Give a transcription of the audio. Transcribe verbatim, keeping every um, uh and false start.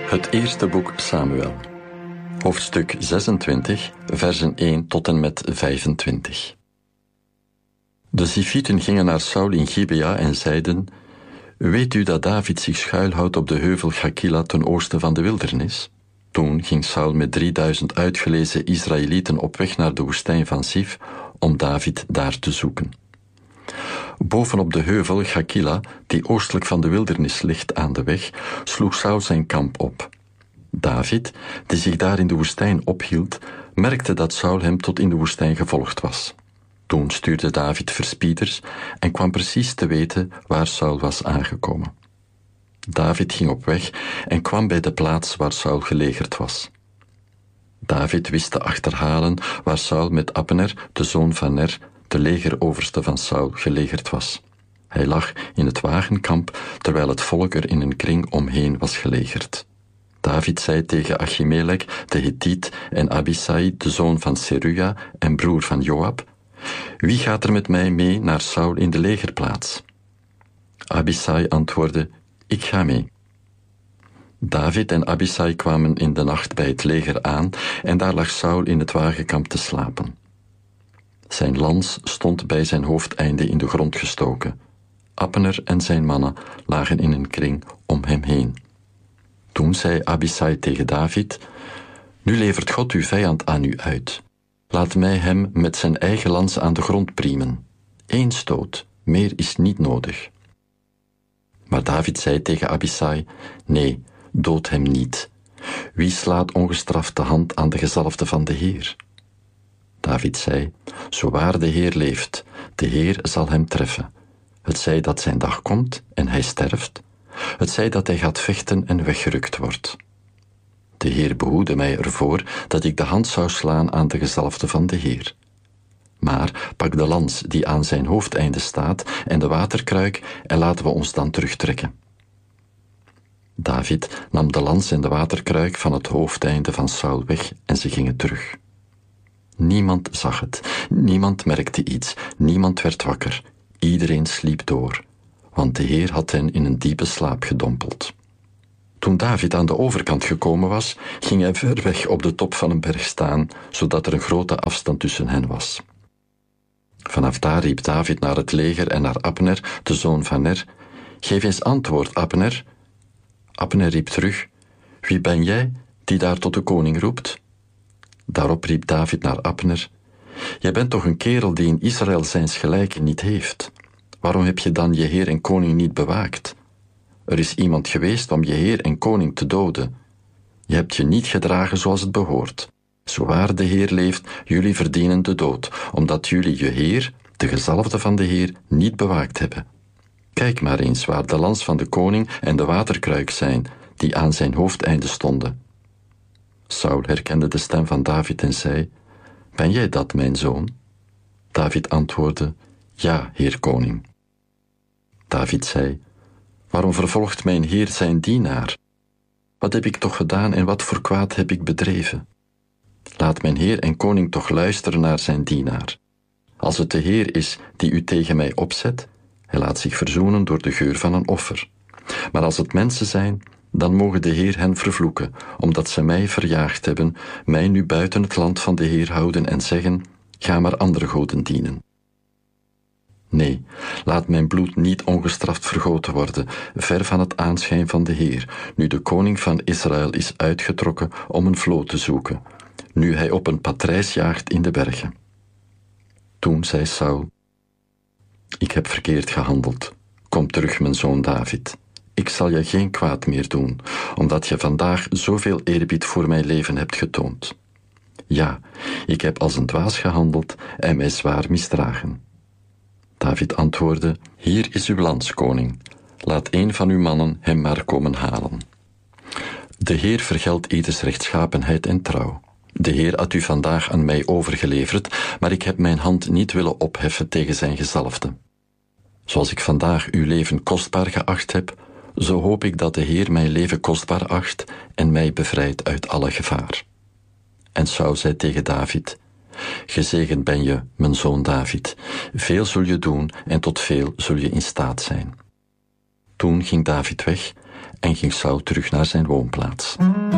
Het eerste boek Samuel, hoofdstuk zesentwintig, versen één tot en met vijfentwintig. De Zifieten gingen naar Saul in Gibea en zeiden: Weet u dat David zich schuilhoudt op de heuvel Hakila ten oosten van de wildernis? Toen ging Saul met drieduizend uitgelezen Israëlieten op weg naar de woestijn van Sif om David daar te zoeken. Bovenop de heuvel Hakila, die oostelijk van de wildernis ligt aan de weg, sloeg Saul zijn kamp op. David, die zich daar in de woestijn ophield, merkte dat Saul hem tot in de woestijn gevolgd was. Toen stuurde David verspieders en kwam precies te weten waar Saul was aangekomen. David ging op weg en kwam bij de plaats waar Saul gelegerd was. David wist te achterhalen waar Saul met Abner, de zoon van Ner, de legeroverste van Saul, gelegerd was. Hij lag in het wagenkamp, terwijl het volk er in een kring omheen was gelegerd. David zei tegen Achimelech, de Hethiet, en Abisai, de zoon van Seruja en broer van Joab: Wie gaat er met mij mee naar Saul in de legerplaats? Abisai antwoordde: Ik ga mee. David en Abisai kwamen in de nacht bij het leger aan en daar lag Saul in het wagenkamp te slapen. Zijn lans stond bij zijn hoofdeinde in de grond gestoken. Abner en zijn mannen lagen in een kring om hem heen. Toen zei Abisai tegen David: Nu levert God uw vijand aan u uit. Laat mij hem met zijn eigen lans aan de grond priemen. Eén stoot, meer is niet nodig. Maar David zei tegen Abisai: Nee, dood hem niet. Wie slaat ongestraft de hand aan de gezalfde van de Heer? David zei: Zo waar de Heer leeft, de Heer zal hem treffen. Het zij dat zijn dag komt en hij sterft, het zij dat hij gaat vechten en weggerukt wordt. De Heer behoede mij ervoor dat ik de hand zou slaan aan de gezalfde van de Heer. Maar pak de lans die aan zijn hoofdeinde staat en de waterkruik en laten we ons dan terugtrekken. David nam de lans en de waterkruik van het hoofdeinde van Saul weg en ze gingen terug. Niemand zag het, niemand merkte iets, niemand werd wakker, iedereen sliep door, want de Heer had hen in een diepe slaap gedompeld. Toen David aan de overkant gekomen was, ging hij ver weg op de top van een berg staan, zodat er een grote afstand tussen hen was. Vanaf daar riep David naar het leger en naar Abner, de zoon van Ner: Geef eens antwoord, Abner. Abner riep terug: Wie ben jij, die daar tot de koning roept? Daarop riep David naar Abner: Jij bent toch een kerel die in Israël zijns gelijke niet heeft. Waarom heb je dan je heer en koning niet bewaakt? Er is iemand geweest om je heer en koning te doden. Je hebt je niet gedragen zoals het behoort. Zowaar de Heer leeft, jullie verdienen de dood, omdat jullie je heer, de gezalfde van de Heer, niet bewaakt hebben. Kijk maar eens waar de lans van de koning en de waterkruik zijn, die aan zijn hoofdeinde stonden. Saul herkende de stem van David en zei: Ben jij dat, mijn zoon? David antwoordde: Ja, heer koning. David zei: Waarom vervolgt mijn heer zijn dienaar? Wat heb ik toch gedaan en wat voor kwaad heb ik bedreven? Laat mijn heer en koning toch luisteren naar zijn dienaar. Als het de Heer is die u tegen mij opzet, hij laat zich verzoenen door de geur van een offer. Maar als het mensen zijn, dan mogen de Heer hen vervloeken, omdat ze mij verjaagd hebben, mij nu buiten het land van de Heer houden en zeggen: Ga maar andere goden dienen. Nee, laat mijn bloed niet ongestraft vergoten worden, ver van het aanschijn van de Heer, nu de koning van Israël is uitgetrokken om een vloot te zoeken, nu hij op een patrijs jaagt in de bergen. Toen zei Saul: Ik heb verkeerd gehandeld. Kom terug, mijn zoon David. Ik zal je geen kwaad meer doen, omdat je vandaag zoveel eerbied voor mijn leven hebt getoond. Ja, ik heb als een dwaas gehandeld en mij zwaar misdragen. David antwoordde: Hier is uw lans, koning. Laat een van uw mannen hem maar komen halen. De Heer vergeldt ieders rechtschapenheid en trouw. De Heer had u vandaag aan mij overgeleverd, maar ik heb mijn hand niet willen opheffen tegen zijn gezalfde. Zoals ik vandaag uw leven kostbaar geacht heb, zo hoop ik dat de Heer mijn leven kostbaar acht en mij bevrijdt uit alle gevaar. En Saul zei tegen David: Gezegend ben je, mijn zoon David. Veel zul je doen en tot veel zul je in staat zijn. Toen ging David weg en ging Saul terug naar zijn woonplaats.